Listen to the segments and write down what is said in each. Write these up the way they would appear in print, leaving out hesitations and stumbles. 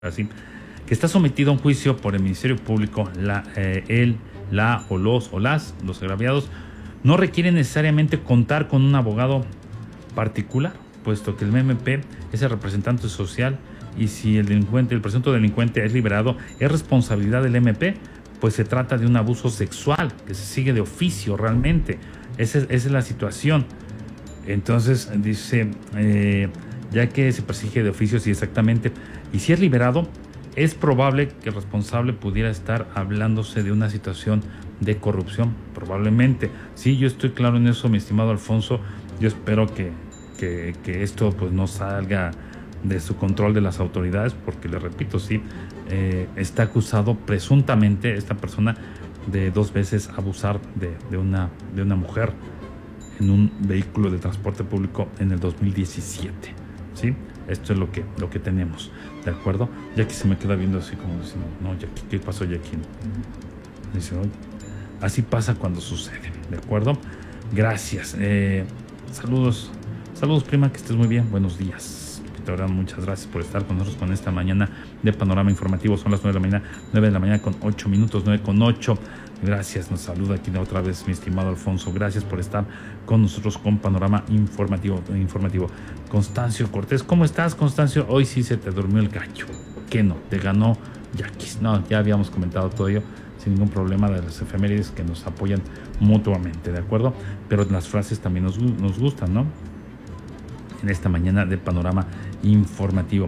así, que está sometido a un juicio por el Ministerio Público, él, la o los agraviados, no requieren necesariamente contar con un abogado particular, puesto que el MP es el representante social y si el presunto delincuente es liberado, es responsabilidad del MP, pues se trata de un abuso sexual que se sigue de oficio realmente. Esa es la situación. Entonces dice, ya que se persigue de oficio, sí, exactamente, y si es liberado, es probable que el responsable pudiera estar hablándose de una situación de corrupción, probablemente. Sí, yo estoy claro en eso, mi estimado Alfonso. Yo espero que esto pues no salga de su control de las autoridades, porque le repito, sí, está acusado presuntamente esta persona de 2 veces abusar de una mujer en un vehículo de transporte público en el 2017, ¿sí? Esto es lo que tenemos, ¿de acuerdo? Jackie se me queda viendo así como diciendo, no, Jackie, ¿qué pasó, Jackie? Dice, oye, así pasa cuando sucede, ¿de acuerdo? Gracias. Saludos, prima, que estés muy bien. Buenos días. Muchas gracias por estar con nosotros con esta mañana de Panorama Informativo. Son las 9 de la mañana, 9 de la mañana con 8 minutos, 9 con 8. Gracias, nos saluda aquí otra vez mi estimado Alfonso. Gracias por estar con nosotros con Panorama Informativo. Constancio Cortés, ¿cómo estás, Constancio? Hoy sí se te durmió el gallo. ¿Qué no? Te ganó Yaquis. No, ya habíamos comentado todo ello sin ningún problema de las efemérides que nos apoyan mutuamente, ¿de acuerdo? Pero las frases también nos gustan, ¿no? En esta mañana de Panorama Informativo.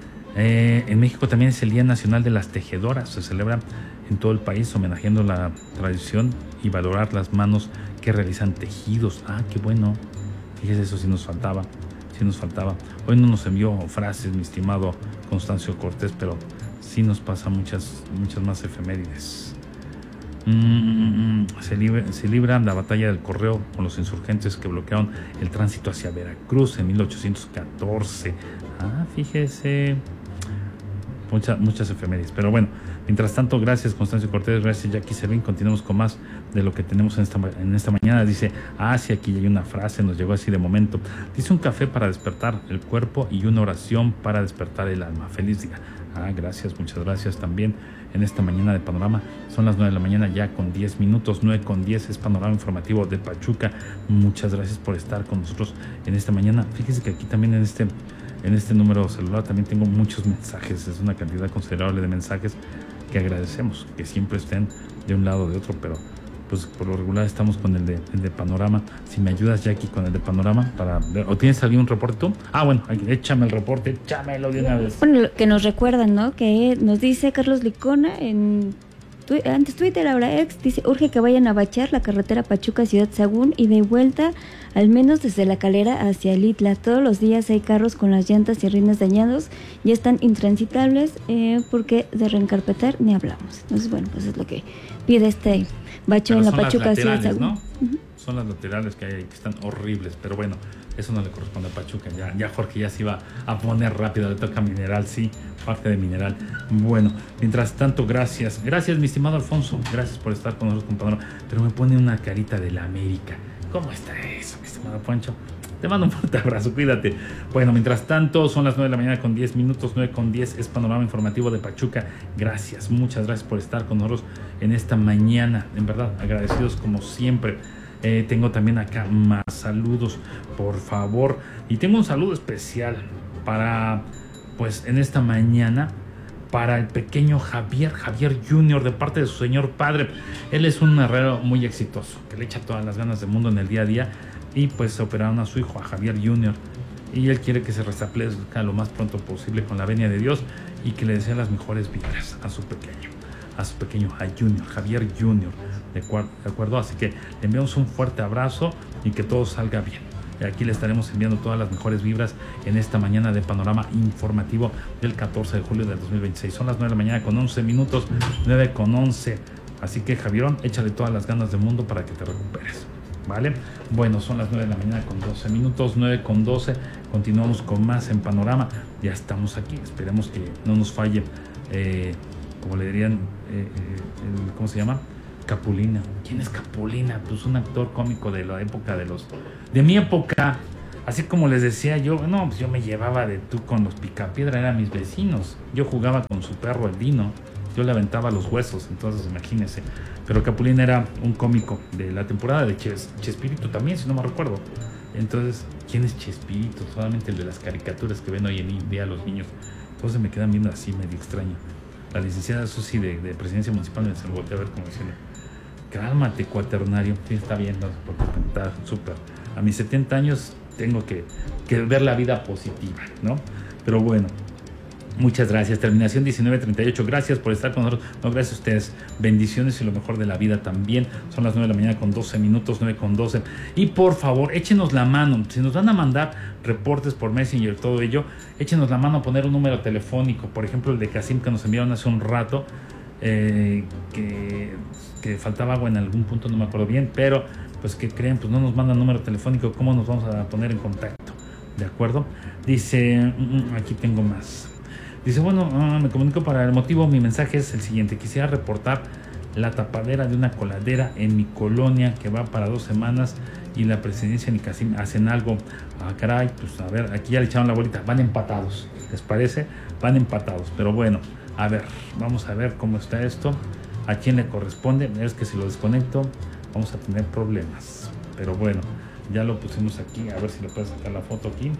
En México también es el Día Nacional de las Tejedoras. Se celebra en todo el país homenajeando la tradición y valorar las manos que realizan tejidos. Ah, qué bueno. Fíjese, eso sí nos faltaba. Hoy no nos envió frases, mi estimado Constancio Cortés, pero sí nos pasa muchas más efemérides. Se libra la batalla del Correo con los insurgentes que bloquearon el tránsito hacia Veracruz en 1814. Ah, fíjese. Muchas efemérides. Pero bueno, mientras tanto, gracias Constancio Cortés, gracias Jackie Servín. Continuamos con más de lo que tenemos en esta mañana. Dice, sí, aquí hay una frase, nos llegó así de momento. Dice, un café para despertar el cuerpo y una oración para despertar el alma. Feliz día. Gracias, muchas gracias también en esta mañana de Panorama. Son las 9 de la mañana ya con 10 minutos, 9 con 10 es Panorama Informativo de Pachuca. Muchas gracias por estar con nosotros en esta mañana. Fíjese que aquí también en este número celular también tengo muchos mensajes, es una cantidad considerable de mensajes que agradecemos, que siempre estén de un lado o de otro, pero pues por lo regular estamos con el de Panorama. Si me ayudas, Jackie, con el de Panorama para ver, ¿o tienes algún reporte tú? Bueno, échame el reporte, échamelo de una vez. Bueno, que nos recuerdan, ¿no? Que nos dice Carlos Licona en antes Twitter, ahora ex, dice, urge que vayan a bachear la carretera Pachuca Ciudad Sagún y de vuelta, al menos desde La Calera hacia Litla. Todos los días hay carros con las llantas y rines dañados, ya están intransitables, porque de reencarpetar ni hablamos. Entonces, bueno, pues es lo que pide este bacheo en la Pachuca Ciudad Sagún, ¿no? Uh-huh. Son las laterales que hay ahí, que están horribles, pero bueno, eso no le corresponde a Pachuca. Ya Jorge ya se iba a poner rápido, le toca Mineral, sí, parte de Mineral. Bueno, mientras tanto, gracias, mi estimado Alfonso, gracias por estar con nosotros, compañero. Pero me pone una carita de la América. ¿Cómo está eso, mi estimado Poncho? Te mando un fuerte abrazo, cuídate. Bueno, mientras tanto, son las 9 de la mañana con 10 minutos, 9 con 10 es Panorama Informativo de Pachuca. Gracias, muchas gracias por estar con nosotros en esta mañana. En verdad, agradecidos como siempre. Tengo también acá más saludos, por favor. Y tengo un saludo especial para, pues, en esta mañana, para el pequeño Javier Junior, de parte de su señor padre. Él es un herrero muy exitoso, que le echa todas las ganas del mundo en el día a día. Y pues se operaron a su hijo, a Javier Junior. Y él quiere que se restablezca lo más pronto posible con la venia de Dios y que le desea las mejores vibras a su pequeño Javier Junior. ¿De acuerdo? Así que le enviamos un fuerte abrazo y que todo salga bien. Y aquí le estaremos enviando todas las mejores vibras en esta mañana de Panorama Informativo del 14 de julio del 2026. Son las 9 de la mañana con 11 minutos, 9 con 11. Así que, Javierón, échale todas las ganas del mundo para que te recuperes, ¿vale? Bueno, son las 9 de la mañana con 12 minutos, 9 con 12. Continuamos con más en Panorama. Ya estamos aquí. Esperemos que no nos falle, como le dirían, ¿cómo se llama? Capulina. ¿Quién es Capulina? Pues un actor cómico de la época de mi época. Así como les decía yo, no, pues yo me llevaba de tú con los Picapiedra, eran mis vecinos. Yo jugaba con su perro, el Dino. Yo le aventaba los huesos, entonces imagínense. Pero Capulín era un cómico de la temporada de Chespirito también, si no me recuerdo. Entonces, ¿quién es Chespirito? Solamente el de las caricaturas que ven hoy en día los niños. Entonces me quedan viendo así medio extraño. La licenciada Susi de Presidencia Municipal me se volteó a ver como diciendo, cálmate, cuaternario. Sí, está bien, no, porque está súper. A mis 70 años tengo que ver la vida positiva, ¿no? Pero bueno, muchas gracias. Terminación 1938. Gracias por estar con nosotros. No, gracias a ustedes. Bendiciones y lo mejor de la vida también. Son las 9 de la mañana con 12 minutos, 9 con 12. Y por favor, échenos la mano. Si nos van a mandar reportes por Messenger, todo ello, échenos la mano a poner un número telefónico. Por ejemplo, el de Casim que nos enviaron hace un rato, que faltaba agua en algún punto, no me acuerdo bien, pero pues que creen, pues no nos mandan número telefónico, ¿cómo nos vamos a poner en contacto? ¿De acuerdo? Dice, aquí tengo más. Dice, bueno, me comunico para el motivo, mi mensaje es el siguiente. Quisiera reportar la tapadera de una coladera en mi colonia que va para 2 semanas y la presidencia ni Casim hacen algo. Ah, caray, pues a ver, aquí ya le echaron la bolita. Van empatados, ¿les parece? Van empatados, pero bueno, a ver, vamos a ver cómo está esto. ¿A quién le corresponde? Es que si lo desconecto vamos a tener problemas. Pero bueno, ya lo pusimos aquí. A ver si le puedo sacar la foto aquí.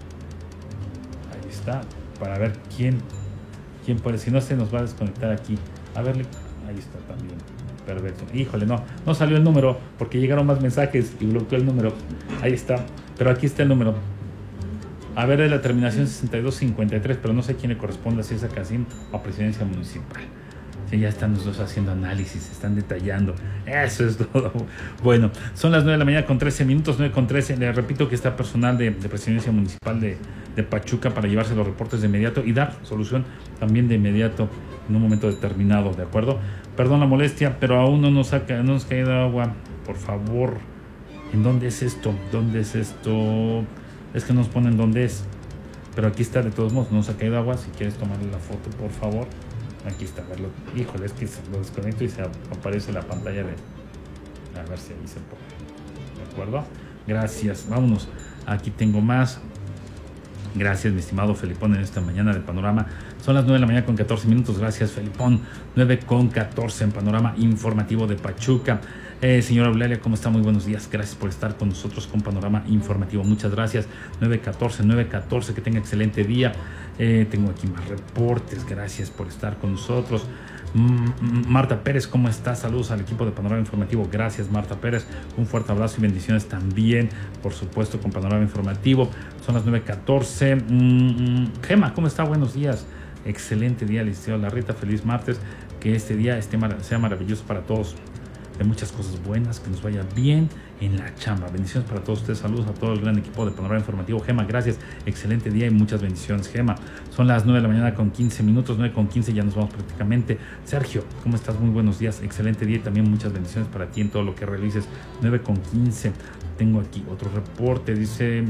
Ahí está. Para ver quién puede. Si no, se nos va a desconectar aquí. A ver, ahí está también. Perfecto. Híjole, no salió el número porque llegaron más mensajes y bloqueó el número. Ahí está. Pero aquí está el número. A ver, es la terminación 6253, pero no sé quién le corresponde, si es a Casim o a Presidencia Municipal. Sí, ya están los dos haciendo análisis, están detallando. Eso es todo. Bueno, son las 9 de la mañana con 13 minutos, 9 con 13. Les repito que está personal de Presidencia Municipal de Pachuca para llevarse los reportes de inmediato y dar solución también de inmediato en un momento determinado, ¿de acuerdo? Perdón la molestia, pero aún no nos ha caído agua. Por favor, ¿en dónde es esto? ¿Dónde es esto? Es que nos ponen dónde es. Pero aquí está, de todos modos, no nos ha caído agua. Si quieres tomarle la foto, por favor. Aquí está, verlo. Híjole, es que lo desconecto y se aparece la pantalla de... A ver si ahí se pone. ¿De acuerdo? Gracias. Vámonos. Aquí tengo más. Gracias, mi estimado Felipón, en esta mañana de Panorama. Son las 9 de la mañana con 14 minutos. Gracias, Felipón. 9 con 14 en Panorama Informativo de Pachuca. Señora Eulalia, ¿cómo está? Muy buenos días. Gracias por estar con nosotros con Panorama Informativo. Muchas gracias. 9:14. Que tenga excelente día. Tengo aquí más reportes. Gracias por estar con nosotros. Marta Pérez, ¿cómo está? Saludos al equipo de Panorama Informativo. Gracias, Marta Pérez. Un fuerte abrazo y bendiciones también, por supuesto, con Panorama Informativo. Son las 9:14. Gema, ¿cómo está? Buenos días. Excelente día, licenciado Larreta. Feliz martes. Que este día sea maravilloso para todos. De muchas cosas buenas, que nos vaya bien en la chamba. Bendiciones para todos ustedes, saludos a todo el gran equipo de Panorama Informativo. Gema, gracias, excelente día y muchas bendiciones, Gema. Son las 9 de la mañana con 15 minutos, 9:15, ya nos vamos prácticamente. Sergio, ¿cómo estás? Muy buenos días, excelente día y también muchas bendiciones para ti en todo lo que realices. 9:15, tengo aquí otro reporte, dice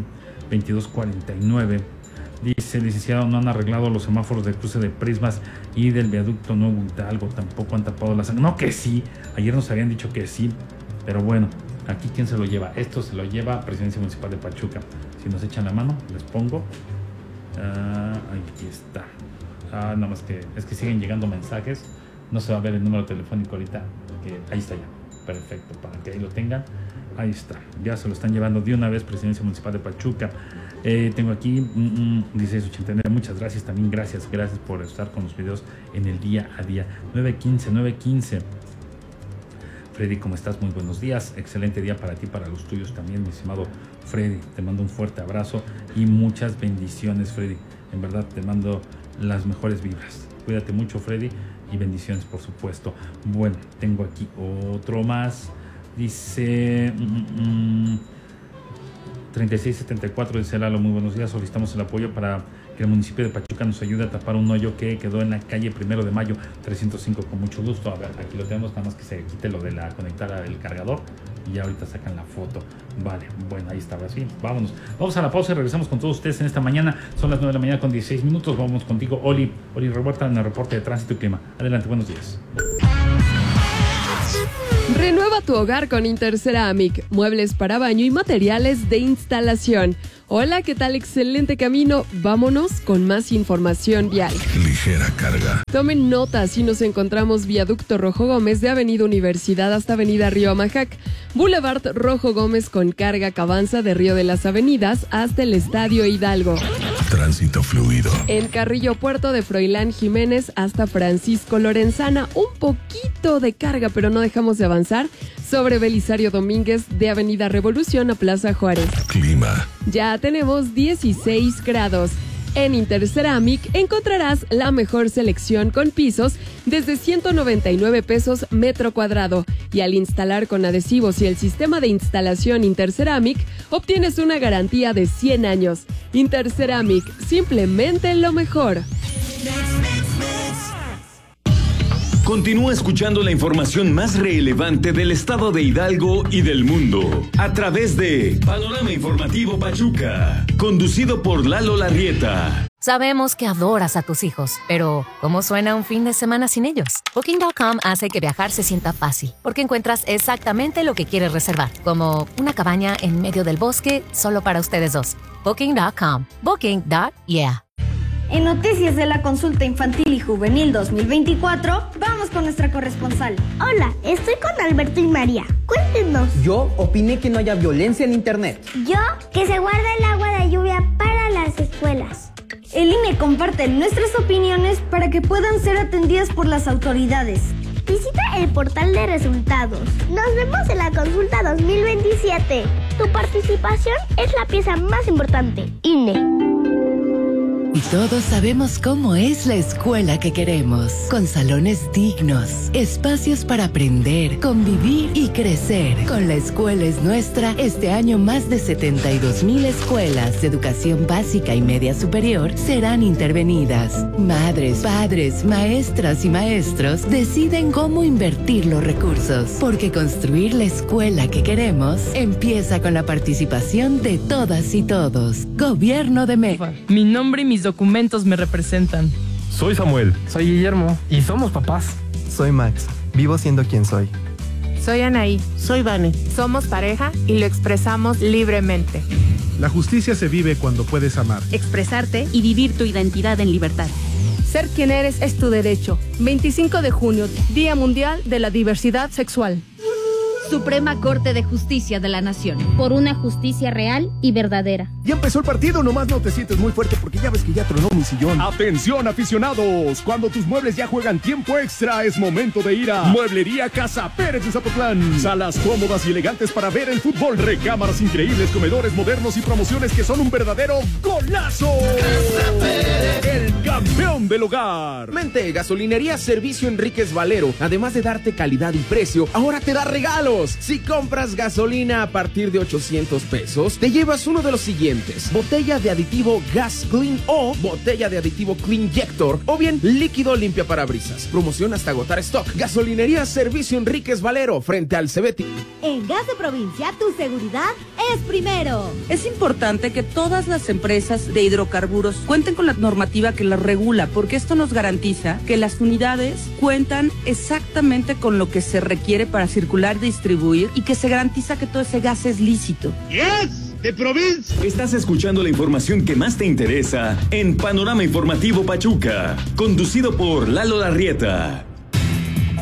22:49. Dice, licenciado, no han arreglado los semáforos de cruce de Prismas y del viaducto Nuevo Hidalgo, tampoco han tapado la sangre. No, que sí, ayer nos habían dicho que sí, pero bueno, aquí ¿quién se lo lleva? Esto se lo lleva a Presidencia Municipal de Pachuca. Si nos echan la mano, les pongo. Aquí está. Nada más que es que siguen llegando mensajes. No se va a ver el número telefónico ahorita, porque ahí está ya. Perfecto, para que ahí lo tengan. Ahí está, ya se lo están llevando de una vez Presidencia Municipal de Pachuca. Tengo aquí 1689, muchas gracias también, gracias por estar con los videos en el día a día. 9:15. Freddy, ¿cómo estás? Muy buenos días, excelente día para ti, para los tuyos también, mi estimado Freddy. Te mando un fuerte abrazo y muchas bendiciones, Freddy. En verdad te mando las mejores vibras. Cuídate mucho, Freddy, y bendiciones, por supuesto. Bueno, tengo aquí otro más. Dice 3674, dice Lalo, muy buenos días, solicitamos el apoyo para que el municipio de Pachuca nos ayude a tapar un hoyo que quedó en la calle 1 de Mayo 305, con mucho gusto. A ver, aquí lo tenemos, nada más que se quite lo de la conectar al cargador y ya ahorita sacan la foto. Vale, bueno, ahí está, así, vámonos. Vamos a la pausa y regresamos con todos ustedes en esta mañana. Son las 9 de la mañana con 16 minutos, vamos contigo, Oli Revuelta, en el reporte de tránsito y clima. Adelante, buenos días. Renueva tu hogar con Interceramic, muebles para baño y materiales de instalación. Hola, ¿qué tal? Excelente camino. Vámonos con más información vial. Ligera carga. Tomen nota, si nos encontramos Viaducto Rojo Gómez de Avenida Universidad hasta Avenida Río Amajac. Boulevard Rojo Gómez con carga que avanza de Río de las Avenidas hasta el Estadio Hidalgo. Tránsito fluido. En Carrillo Puerto de Froilán Jiménez hasta Francisco Lorenzana. Un poquito de carga, pero no dejamos de avanzar. Sobre Belisario Domínguez de Avenida Revolución a Plaza Juárez. Clima. Ya tenemos 16 grados. En Interceramic encontrarás la mejor selección con pisos desde 199 pesos metro cuadrado. Y al instalar con adhesivos y el sistema de instalación Interceramic, obtienes una garantía de 100 años. Interceramic, simplemente lo mejor. Continúa escuchando la información más relevante del estado de Hidalgo y del mundo a través de Panorama Informativo Pachuca, conducido por Lalo Larrieta. Sabemos que adoras a tus hijos, pero ¿cómo suena un fin de semana sin ellos? Booking.com hace que viajar se sienta fácil, porque encuentras exactamente lo que quieres reservar, como una cabaña en medio del bosque solo para ustedes dos. Booking.com. Booking.yeah. En noticias de la consulta infantil y juvenil 2024, vamos con nuestra corresponsal. Hola, estoy con Alberto y María. Cuéntenos. Yo opiné que no haya violencia en internet. Yo, que se guarda el agua de lluvia para las escuelas. El INE comparte nuestras opiniones para que puedan ser atendidas por las autoridades. Visita el portal de resultados. Nos vemos en la consulta 2027. Tu participación es la pieza más importante. INE. Todos sabemos cómo es la escuela que queremos, con salones dignos, espacios para aprender, convivir y crecer. Con La Escuela es Nuestra, este año más de 72,000 escuelas de educación básica y media superior serán intervenidas. Madres, padres, maestras y maestros deciden cómo invertir los recursos, porque construir la escuela que queremos empieza con la participación de todas y todos. Gobierno de México. Mi nombre y mis documentos me representan. Soy Samuel. Soy Guillermo. Y somos papás. Soy Max. Vivo siendo quien soy. Soy Anaí. Soy Vane. Somos pareja y lo expresamos libremente. La justicia se vive cuando puedes amar, expresarte y vivir tu identidad en libertad. Ser quien eres es tu derecho. 25 de junio, Día Mundial de la Diversidad Sexual. Suprema Corte de Justicia de la Nación. Por una justicia real y verdadera. Ya empezó el partido, nomás no te sientes muy fuerte porque ya ves que ya tronó mi sillón. ¡Atención, aficionados! Cuando tus muebles ya juegan tiempo extra, es momento de ir a Mueblería Casa Pérez de Zapotlán. Salas cómodas y elegantes para ver el fútbol, recámaras increíbles, comedores modernos y promociones que son un verdadero golazo. Casa Pérez, el campeón del hogar. Mente, Gasolinería Servicio Enríquez Valero. Además de darte calidad y precio, ahora te da regalos. Si compras gasolina a partir de 800 pesos, te llevas uno de los siguientes: botella de aditivo Gas Clean o botella de aditivo Cleanjector, o bien líquido limpia parabrisas. Promoción hasta agotar stock. Gasolinería Servicio Enríquez Valero, frente al Cebeti. En Gas de Provincia, tu seguridad es primero. Es importante que todas las empresas de hidrocarburos cuenten con la normativa que las regula, porque esto nos garantiza que las unidades cuentan exactamente con lo que se requiere para circular y distribuir, y que se garantiza que todo ese gas es lícito. ¡Yes! ¡De provincia! Estás escuchando la información que más te interesa en Panorama Informativo Pachuca, conducido por Lalo Larrieta.